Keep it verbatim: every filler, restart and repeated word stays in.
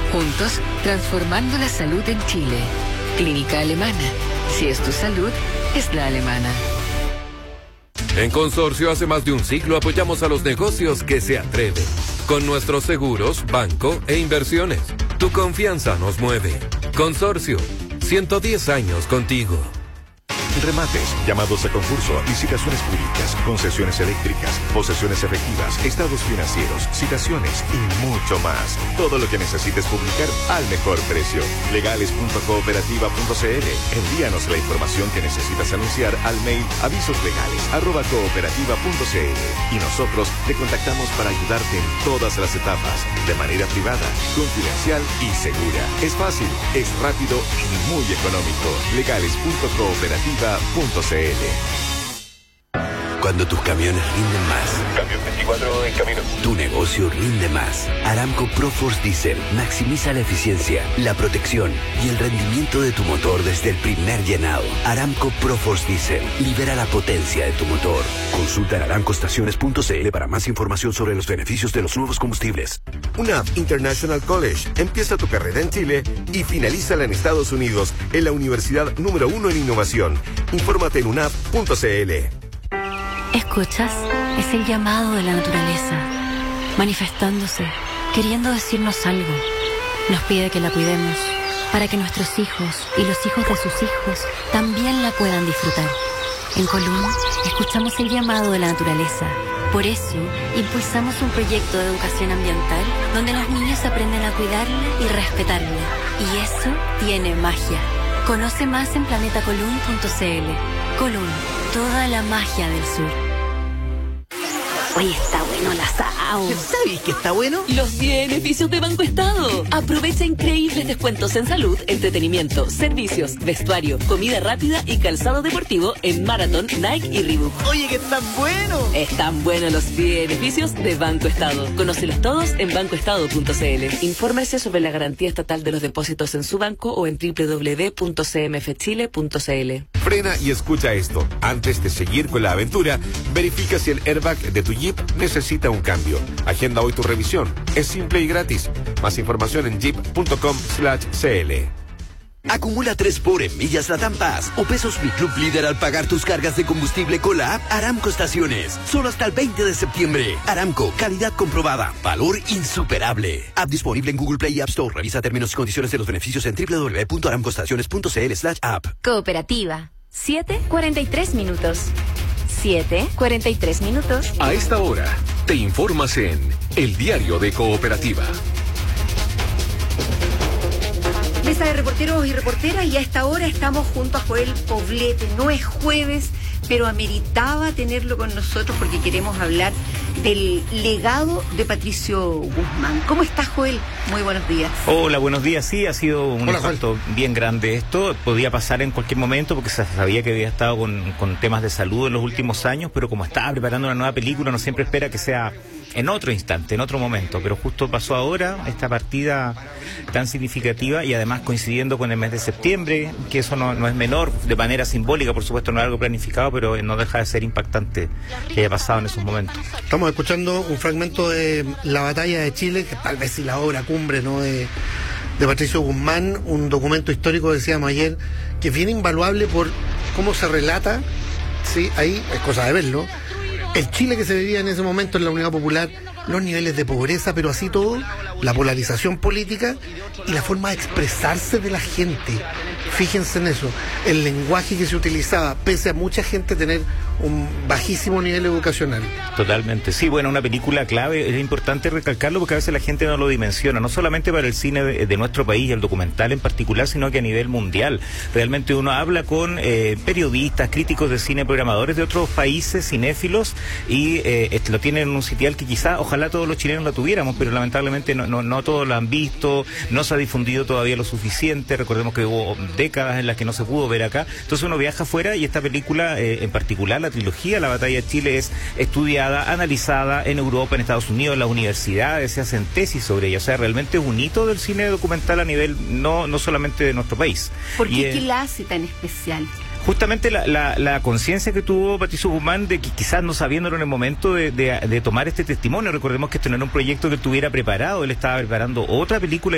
Juntos, transformando la salud en Chile. Clínica Alemana. Si es tu salud, es la alemana. En Consorcio, hace más de un siglo apoyamos a los negocios que se atreven. Con nuestros seguros, banco e inversiones. Tu confianza nos mueve. Consorcio, ciento diez años contigo. Remates, llamados a concurso, licitaciones públicas, concesiones eléctricas, posesiones efectivas, estados financieros, citaciones y mucho más. Todo lo que necesites publicar al mejor precio. legales punto cooperativa punto cl. Envíanos la información que necesitas anunciar al mail avisoslegales arroba cooperativa punto cl y nosotros te contactamos para ayudarte en todas las etapas, de manera privada, confidencial y segura. Es fácil, es rápido y muy económico. legales punto cooperativa punto cl. Cuando tus camiones rinden más. Camión veinticuatro en camino. Tu negocio rinde más. Aramco ProForce Diesel maximiza la eficiencia, la protección y el rendimiento de tu motor desde el primer llenado. Aramco ProForce Diesel libera la potencia de tu motor. Consulta en aramco estaciones punto cl para más información sobre los beneficios de los nuevos combustibles. U N A V International College. Empieza tu carrera en Chile y finalízala en Estados Unidos, en la universidad número uno en innovación. Infórmate en u n a v punto cl. ¿Escuchas? Es el llamado de la naturaleza, manifestándose, queriendo decirnos algo. Nos pide que la cuidemos, para que nuestros hijos y los hijos de sus hijos también la puedan disfrutar. En Colún, escuchamos el llamado de la naturaleza. Por eso, impulsamos un proyecto de educación ambiental donde los niños aprenden a cuidarla y respetarla. Y eso tiene magia. Conoce más en planeta colún punto cl. Colún, toda la magia del sur. Oye, está bueno el asado. ¿Sabes qué está bueno? Los beneficios de Banco Estado. Aprovecha increíbles descuentos en salud, entretenimiento, servicios, vestuario, comida rápida y calzado deportivo en Marathon, Nike y Reebok. Oye, que están buenos. Están buenos los beneficios de Banco Estado. Conócelos todos en banco estado punto cl. Infórmese sobre la garantía estatal de los depósitos en su banco o en doble u doble u doble u punto c m f chile punto cl. Frena y escucha esto. Antes de seguir con la aventura, verifica si el airbag de tu Jeep necesita un cambio. Agenda hoy tu revisión. Es simple y gratis. Más información en jeep punto com slash cl. Acumula tres por en millas Latam Pass o pesos Mi Club Líder al pagar tus cargas de combustible con la app Aramco Estaciones. Solo hasta el veinte de septiembre. Aramco, calidad comprobada, valor insuperable. App disponible en Google Play y App Store. Revisa términos y condiciones de los beneficios en doble u doble u doble u punto aramco estaciones punto cl slash app. Cooperativa. siete cuarenta y tres minutos. siete cuarenta y tres minutos. A esta hora, te informas en El Diario de Cooperativa. Mesa de reporteros y reporteras, y a esta hora estamos junto a Joel Poblete. No es jueves, pero ameritaba tenerlo con nosotros porque queremos hablar del legado de Patricio Guzmán. ¿Cómo estás, Joel? Muy buenos días. Hola, buenos días. Sí, ha sido un Hola, impacto Joel. bien grande esto. Podía pasar en cualquier momento porque se sabía que había estado con, con temas de salud en los últimos años, pero como estaba preparando una nueva película, uno siempre espera que sea en otro instante, en otro momento, pero justo pasó ahora esta partida tan significativa y además coincidiendo con el mes de septiembre, que eso no, no es menor, de manera simbólica, por supuesto, no es algo planificado, pero no deja de ser impactante que haya pasado en esos momentos. Estamos escuchando un fragmento de La Batalla de Chile, que tal vez sí la obra cumbre, ¿no?, de, de Patricio Guzmán, un documento histórico, decíamos ayer, que es bien invaluable por cómo se relata, sí, ahí es cosa de verlo, el Chile que se vivía en ese momento en la Unidad Popular, los niveles de pobreza, pero así todo, la polarización política y la forma de expresarse de la gente. Fíjense en eso, el lenguaje que se utilizaba, pese a mucha gente tener un bajísimo nivel educacional. Totalmente, sí, bueno, una película clave, es importante recalcarlo porque a veces la gente no lo dimensiona, no solamente para el cine de, de nuestro país, el documental en particular, sino que a nivel mundial. Realmente uno habla con eh, periodistas, críticos de cine, programadores de otros países, cinéfilos, y eh, lo tienen en un sitial que quizá, ojalá todos los chilenos la tuviéramos, pero lamentablemente no, no, no todos lo han visto, no se ha difundido todavía lo suficiente. Recordemos que hubo décadas en las que no se pudo ver acá, entonces uno viaja afuera y esta película eh, en particular, la trilogía La Batalla de Chile, es estudiada, analizada en Europa, en Estados Unidos, en las universidades se hacen tesis sobre ella, o sea, realmente es un hito del cine documental a nivel no, no solamente de nuestro país. ¿Por qué, y, qué eh, la hace tan especial? Justamente la, la, la conciencia que tuvo Patricio Guzmán de que quizás no sabiéndolo en el momento de, de, de tomar este testimonio. Recordemos que esto no era un proyecto que él tuviera preparado, él estaba preparando otra película